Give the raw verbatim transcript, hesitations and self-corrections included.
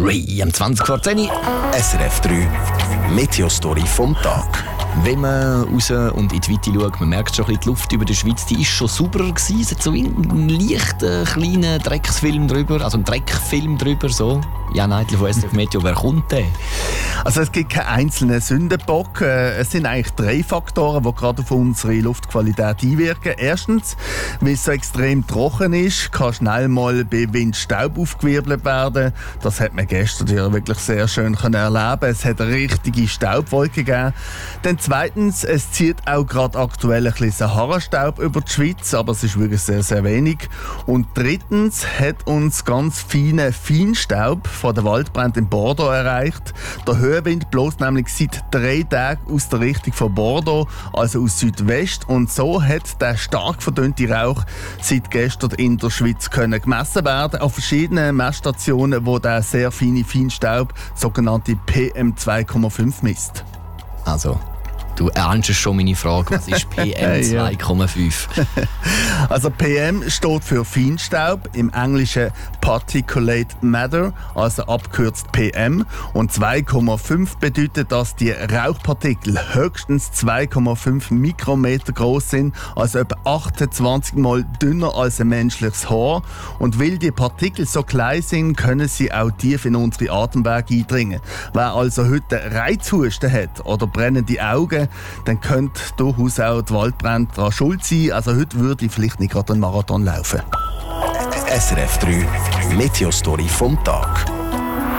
Ray am zwanzig vor zehn. S R F drei Meteostory vom Tag. Wenn man raus und in die Weite schaut, man merkt schon ein bisschen, die Luft über der Schweiz, die ist schon sauberer gewesen. Es hat so einen leichten, kleinen Drecksfilm drüber, also einen Dreckfilm drüber, so. Jan Eitel von S R F Meteo, wer kommt denn? Also es gibt keinen einzelnen Sündenbock. Es sind eigentlich drei Faktoren, die gerade auf unsere Luftqualität einwirken. Erstens, weil es so extrem trocken ist, kann schnell mal bei Wind Staub aufgewirbelt werden. Das hat man gestern ja wirklich sehr schön erleben. Es hat eine richtige Staubwolke gegeben. Dann zweitens, es zieht auch gerade aktuell ein bisschen Sahara-Staub über die Schweiz, aber es ist wirklich sehr, sehr wenig. Und drittens hat uns ganz feiner Feinstaub von der Waldbrand in Bordeaux erreicht. Der Höhenwind bloß nämlich seit drei Tagen aus der Richtung von Bordeaux, also aus Südwest. Und so hat der stark verdünnte Rauch seit gestern in der Schweiz können gemessen werden auf verschiedenen Messstationen, wo der sehr feine Feinstaub, sogenannte P M zwei Komma fünf, misst. Also, du ahnst schon meine Frage, was ist P M zwei Komma fünf? Also P M steht für Feinstaub, im Englischen Particulate Matter, also abgekürzt P M. Und zwei Komma fünf bedeutet, dass die Rauchpartikel höchstens zwei Komma fünf Mikrometer groß sind, also etwa achtundzwanzig Mal dünner als ein menschliches Haar. Und weil die Partikel so klein sind, können sie auch tief in unsere Atemwege eindringen. Wer also heute Reizhusten hat oder brennende Augen, dann könnte durchaus auch die Waldbrände daran schuld sein. Also heute würde ich vielleicht nicht gerade einen Marathon laufen. S R F drei Meteostory vom Tag.